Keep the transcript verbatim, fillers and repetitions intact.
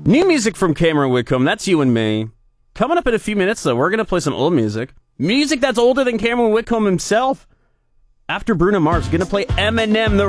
New music from Cameron Whitcomb. That's you and me. Coming up in a few minutes, though, we're going to play some old music. Music that's older than Cameron Whitcomb himself. After Bruno Mars, going to play Eminem, the